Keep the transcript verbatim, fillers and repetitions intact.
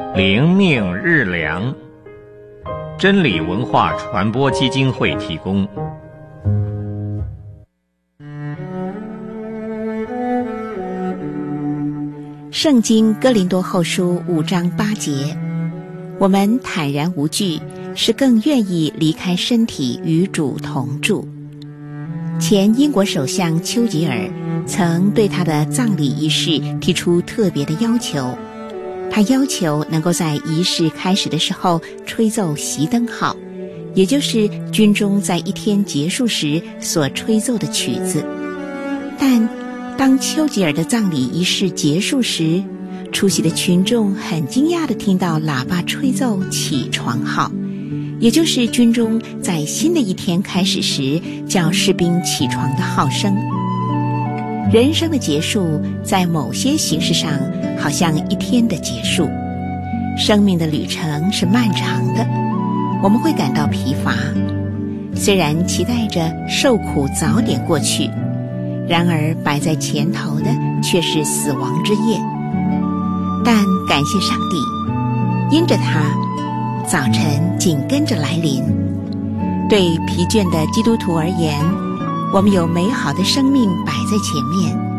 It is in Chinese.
灵命日粮，真理文化传播基金会提供。 圣经哥林多后书五章八节，我们坦然无惧，是更愿意离开身体与主同住。前英国首相丘吉尔曾对他的葬礼仪式提出特别的要求，他要求能够在仪式开始的时候吹奏熄灯号，也就是军中在一天结束时所吹奏的曲子。但当丘吉尔的葬礼仪式结束时，出席的群众很惊讶地听到喇叭吹奏起床号，也就是军中在新的一天开始时叫士兵起床的号声。人生的结束在某些形式上好像一天的结束，生命的旅程是漫长的，我们会感到疲乏，虽然期待着受苦早点过去，然而摆在前头的却是死亡之夜。但感谢上帝，因着他，早晨紧跟着来临。对疲倦的基督徒而言，我们有美好的生命摆在前面，